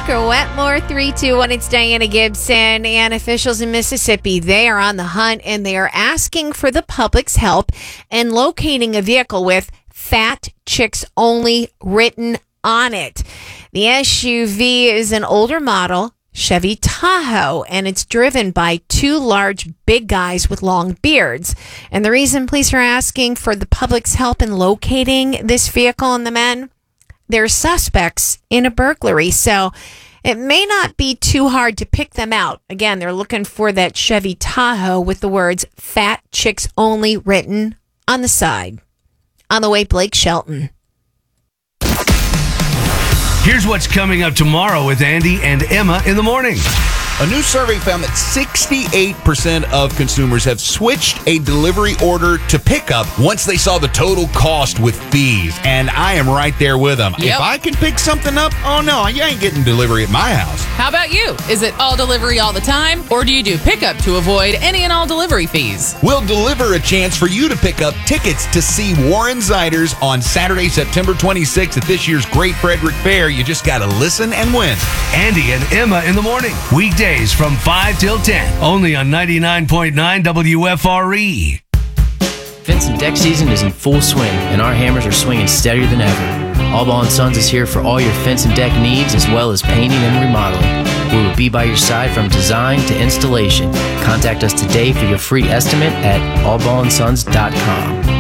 Walker Wetmore, 321. It's Diana Gibson, and officials in Mississippi, they are on the hunt and they are asking for the public's help in locating a vehicle with Fat Chicks Only written on it. The SUV is an older model Chevy Tahoe, and it's driven by two large big guys with long beards. And the reason police are asking for the public's help in locating this vehicle and the men, they're suspects in a burglary, so it may not be too hard to pick them out. Again, they're looking for that Chevy Tahoe with the words Fat Chicks Only written on the side. On the way, Blake Shelton. Here's what's coming up tomorrow with Andy and Emma in the morning. A new survey found that 68% of consumers have switched a delivery order to pickup once they saw the total cost with fees. And I am right there with them. Yep. If I can pick something up, oh no, you ain't getting delivery at my house. How about you? Is it all delivery all the time, or do you do pickup to avoid any and all delivery fees? We'll deliver a chance for you to pick up tickets to see Warren Ziders on Saturday, September 26th at this year's Great Frederick Fair. You just got to listen and win. Andy and Emma in the morning. Weekdays from 5 till 10. Only on 99.9 WFRE. Fence and deck season is in full swing, and our hammers are swinging steadier than ever. Allball & Sons is here for all your fence and deck needs, as well as painting and remodeling. We will be by your side from design to installation. Contact us today for your free estimate at allballandsons.com.